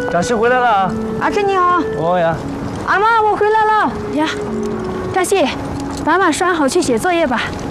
大喜回来了。 阿珍你好。 哦呀。 阿妈，我回来了呀。大喜，把马拴好去写作业吧。